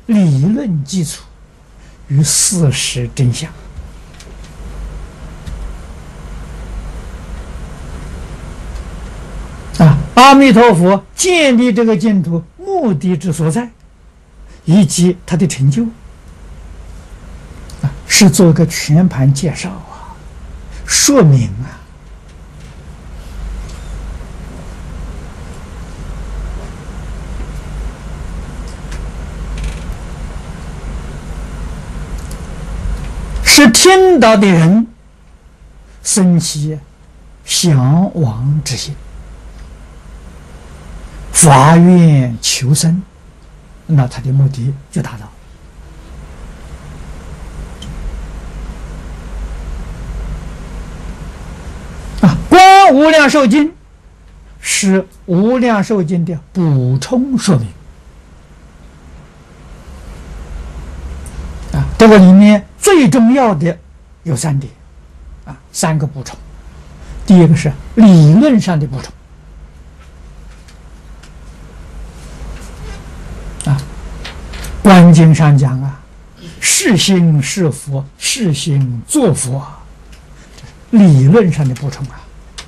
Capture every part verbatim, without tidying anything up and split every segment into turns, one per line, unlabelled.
理论基础与事实真相。啊，阿弥陀佛建立这个净土目的之所在，以及他的成就，啊，是做一个全盘介绍啊，说明啊。是听到的人生起向往之心，发愿求生，那他的目的就达到。啊，观无量寿经是无量寿经的补充说明。啊，这个里面最重要的有三点，啊，三个补充。第一个是理论上的补充。啊，观经上讲啊，是心是佛，是心作佛，理论上的补充啊。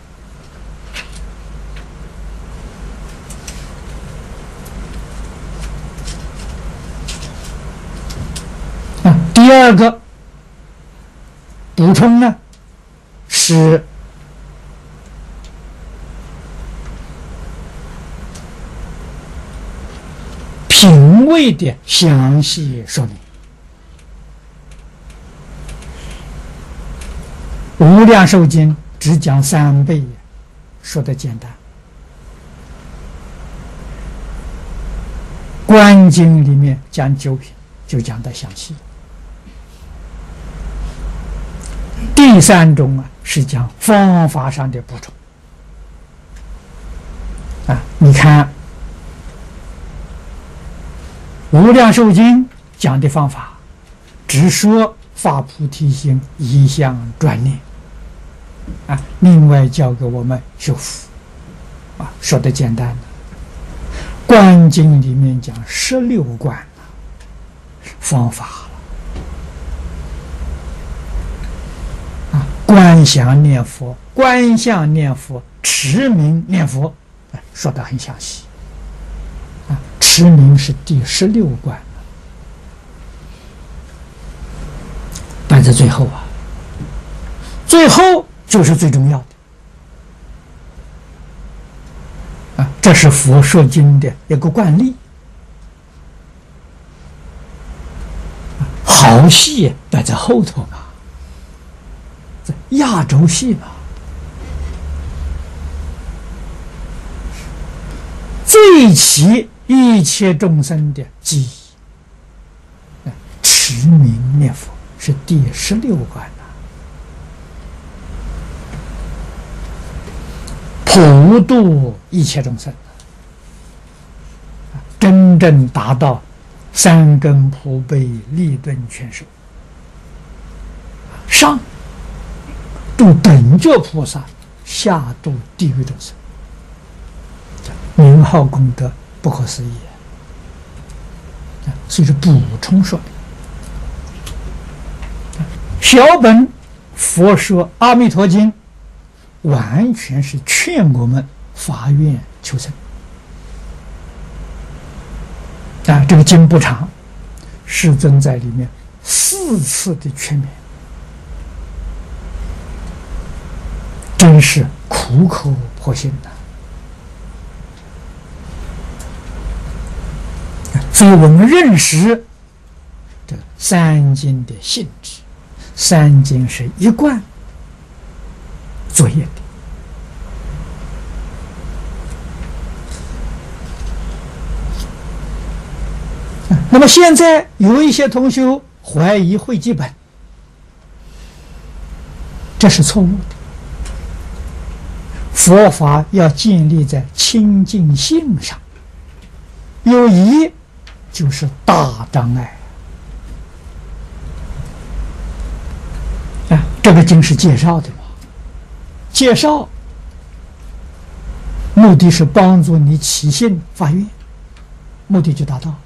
啊，第二个补充呢是品位的详细说明。无量寿经只讲三倍，说的简单。观经里面讲九品，就讲得详细。第三种啊，是讲方法上的补充。啊，你看无量寿经讲的方法，只说发菩提心，一向专念，啊，另外教给我们修福，啊，说的简单。观经里面讲十六观方法了，啊，观想念佛、观相念佛、持名念佛，啊，说得很详细。啊，持名是第十六观，摆在最后啊，最后就是最重要的。啊，这是佛说经的一个惯例。好戏摆在后头嘛，这压轴戏嘛，最起一切众生的记忆。持名念佛是第十六关呐，普度一切众生，真正达到三根普被利钝全收。上度等觉菩萨，下度地狱众生，名号功德不可思议。所以是补充说的。小本佛说阿弥陀经，完全是劝我们发愿求生。啊，这个经不长，世尊在里面四次的劝勉，真是苦口婆心的。所以我们认识这三经的性质，三经是一贯作业的。那么现在有一些同学怀疑会记本，这是错误的。佛法要建立在清净性上，有疑就是大障碍。啊，这个经是介绍的嘛，介绍目的是帮助你起信发愿，目的就达到。